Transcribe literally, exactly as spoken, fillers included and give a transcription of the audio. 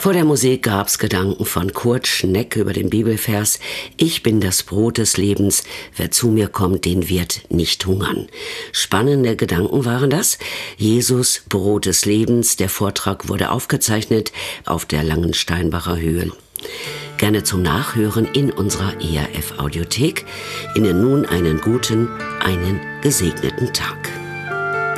Vor der Musik gab's Gedanken von Kurt Schneck über den Bibelvers: Ich bin das Brot des Lebens, wer zu mir kommt, den wird nicht hungern. Spannende Gedanken waren das. Jesus, Brot des Lebens. Der Vortrag wurde aufgezeichnet auf der Langensteinbacher Höhe. Gerne zum Nachhören in unserer E R F Audiothek. Ihnen nun einen guten, einen gesegneten Tag.